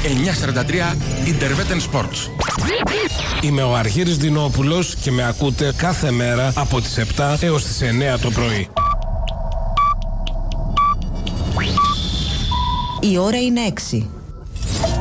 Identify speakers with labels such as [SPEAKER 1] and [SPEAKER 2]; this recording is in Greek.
[SPEAKER 1] 943 Interveten Sports.
[SPEAKER 2] Είμαι ο Αρχήρης Δινόπουλος και με ακούτε κάθε μέρα από τις 7 έως τις 9 το πρωί.
[SPEAKER 3] Η ώρα είναι 6.